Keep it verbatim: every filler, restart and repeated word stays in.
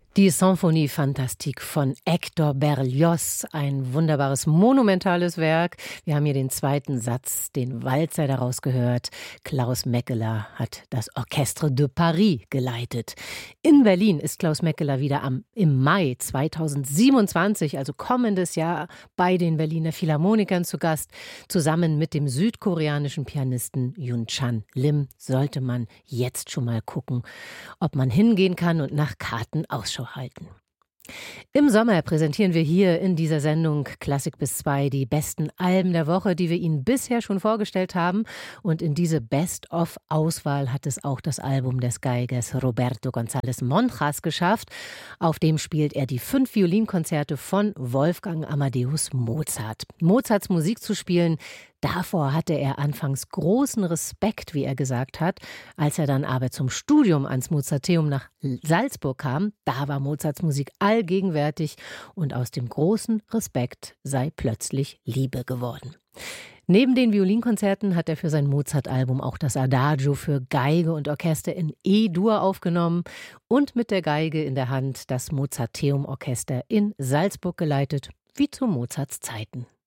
Die Symphonie Fantastique von Hector Berlioz, ein wunderbares, monumentales Werk. Wir haben hier den zweiten Satz, den Walzer daraus gehört. Klaus Meckeler hat das Orchestre de Paris geleitet. In Berlin ist Klaus Meckeler wieder am, im Mai zweitausendsiebenundzwanzig, also kommendes Jahr, bei den Berliner Philharmonikern zu Gast. Zusammen mit dem südkoreanischen Pianisten Yoon Chan Lim sollte man jetzt schon mal gucken, ob man hingehen kann und nach Karten Ausschau halten. Im Sommer präsentieren wir hier in dieser Sendung Klassik bis zwei die besten Alben der Woche, die wir Ihnen bisher schon vorgestellt haben. Und in diese Best-of-Auswahl hat es auch das Album des Geigers Roberto González Monjas geschafft. Auf dem spielt er die fünf Violinkonzerte von Wolfgang Amadeus Mozart. Mozarts Musik zu spielen, davor hatte er anfangs großen Respekt, wie er gesagt hat. Als er dann aber zum Studium ans Mozarteum nach Salzburg kam, da war Mozarts Musik allgegenwärtig und aus dem großen Respekt sei plötzlich Liebe geworden. Neben den Violinkonzerten hat er für sein Mozart-Album auch das Adagio für Geige und Orchester in E-Dur aufgenommen und mit der Geige in der Hand das Mozarteum-Orchester in Salzburg geleitet, wie zu Mozarts Zeiten.